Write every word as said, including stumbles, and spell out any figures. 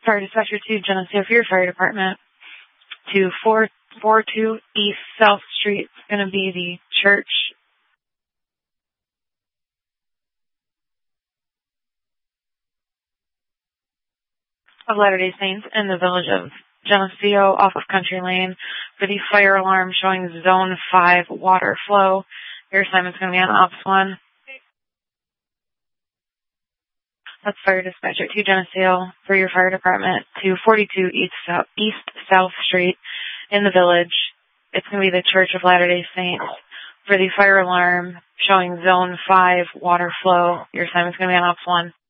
Fire Dispatcher two, Geneseo for your fire department. To four forty-two East South Street. It's going to be the Church of Latter-day Saints in the village of Geneseo off of Country Lane for the fire alarm showing Zone five water flow. Your assignment's going to be on Ops one. That's Fire Dispatcher two, Geneseo for your fire department. To forty-two East South, East South Street in the village. It's going to be the Church of Latter-day Saints for the fire alarm showing Zone five water flow. Your assignment's going to be on Ops one.